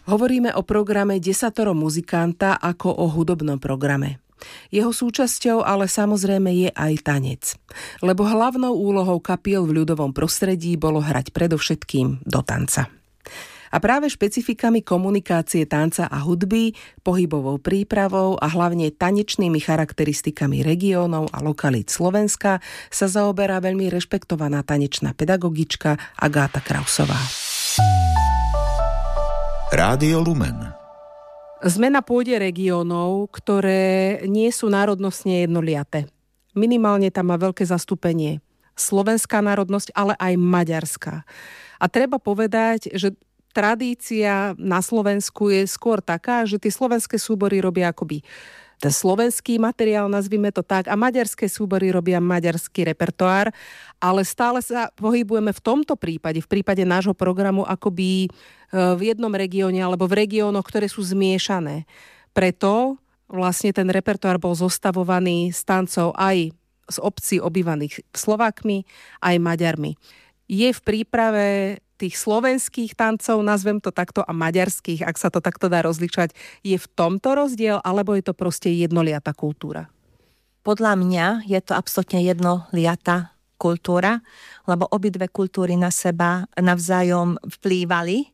Hovoríme o programe Desatoro muzikanta ako o hudobnom programe. Jeho súčasťou ale samozrejme je aj tanec. Lebo hlavnou úlohou kapiel v ľudovom prostredí bolo hrať predovšetkým do tanca. A práve špecifikami komunikácie tanca a hudby, pohybovou prípravou a hlavne tanečnými charakteristikami regiónov a lokalít Slovenska sa zaoberá veľmi rešpektovaná tanečná pedagogička Agáta Krausová. Rádio Lumen. Sme na pôde regiónov, ktoré nie sú národnostne jednoliaté. Minimálne tam má veľké zastúpenie slovenská národnosť, ale aj maďarská. A treba povedať, že tradícia na Slovensku je skôr taká, že tie slovenské súbory robia akoby ten slovenský materiál, nazvime to tak, a maďarské súbory robia maďarský repertoár, ale stále sa pohybujeme v tomto prípade, v prípade nášho programu, akoby v jednom regióne alebo v regiónoch, ktoré sú zmiešané. Preto vlastne ten repertoár bol zostavovaný z tancov aj z obcí obývaných Slovákmi, aj Maďarmi. Je v príprave tých slovenských tancov, nazvem to takto, a maďarských, ak sa to takto dá rozličať, je v tomto rozdiel, alebo je to proste jednoliatá kultúra? Podľa mňa je to absolútne jednoliatá kultúra, lebo obidve kultúry na seba navzájom vplývali.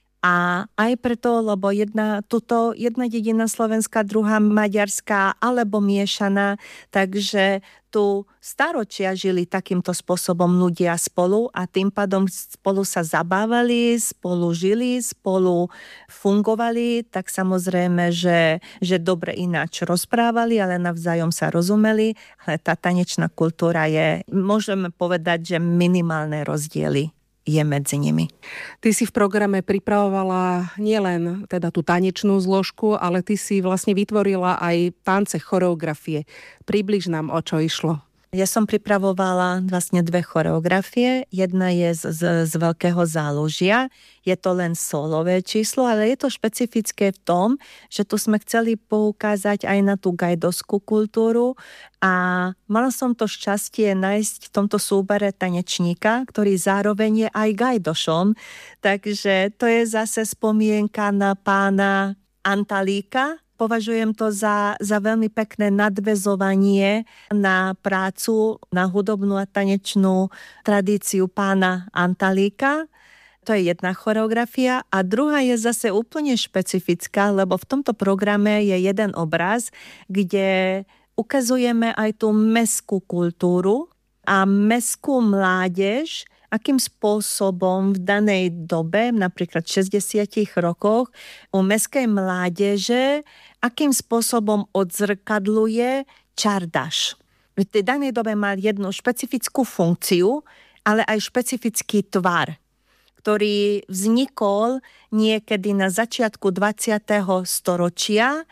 A aj preto, lebo jedna dedina slovenská, druhá maďarská, alebo miešaná, takže tu staročia žili takýmto spôsobom ľudia spolu a tým pádom spolu sa zabávali, spolu žili, spolu fungovali, tak samozrejme, že dobre ináč rozprávali, ale navzájom sa rozumeli, ale tá tanečná kultúra je, môžeme povedať, že minimálne rozdiely je medzi nimi. Ty si v programe pripravovala nielen teda tú tanečnú zložku, ale ty si vlastne vytvorila aj tance, choreografie. Približ nám, o čo išlo. Ja som pripravovala vlastne dve choreografie. Jedna je z Veľkého zálužia. Je to len solové číslo, ale je to špecifické v tom, že tu sme chceli poukázať aj na tú gajdovskú kultúru a mala som to šťastie nájsť v tomto súbere tanečníka, ktorý zároveň je aj gajdošom. Takže to je zase spomienka na pána Antalíka. Považujem to za veľmi pekné nadväzovanie na prácu, na hudobnú a tanečnú tradíciu pána Antalíka. To je jedna choreografia a druhá je zase úplne špecifická, lebo v tomto programe je jeden obraz, kde ukazujeme aj tú mestskú kultúru a mestskú mládež, akým spôsobom v danej dobe, napríklad v 60 rokoch, u mestskej mládeže, akým spôsobom odzrkadluje čardaš. V tej danej dobe mal jednu špecifickú funkciu, ale aj špecifický tvar, ktorý vznikol niekedy na začiatku 20. storočia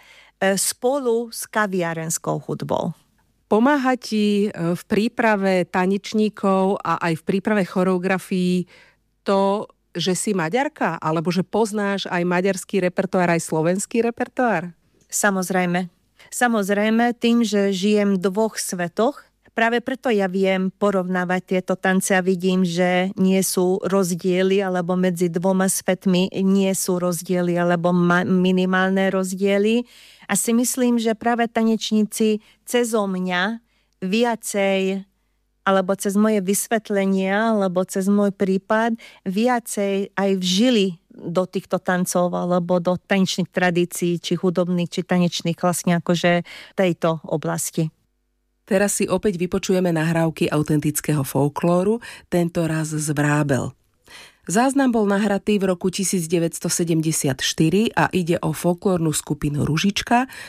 spolu s kaviarenskou hudbou. Pomáha ti v príprave tanečníkov a aj v príprave choreografií to, že si Maďarka? Alebo že poznáš aj maďarský repertoár, aj slovenský repertoár? Samozrejme. Samozrejme, tým, že žijem v dvoch svetoch, práve preto ja viem porovnávať tieto tance a vidím, že nie sú rozdiely, alebo medzi dvoma svetmi nie sú rozdiely, alebo minimálne rozdiely. A si myslím, že práve tanečníci cezo mňa viacej, alebo cez moje vysvetlenia, alebo cez môj prípad, viacej aj vžili do týchto tancov, alebo do tanečných tradícií, či hudobných, či tanečných, vlastne akože tejto oblasti. Teraz si opäť vypočujeme nahrávky autentického folklóru, tento raz z Vrábel. Záznam bol nahratý v roku 1974 a ide o folklórnu skupinu Ružička,